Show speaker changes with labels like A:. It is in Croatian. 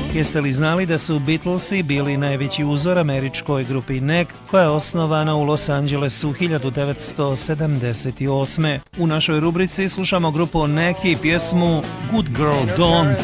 A: Jeste li znali da su Beatlesi bili najveći uzor američkoj grupi NEC koja je osnovana u Los Angelesu 1978. U našoj rubrici slušamo grupu NEC i pjesmu Good Girl Don't.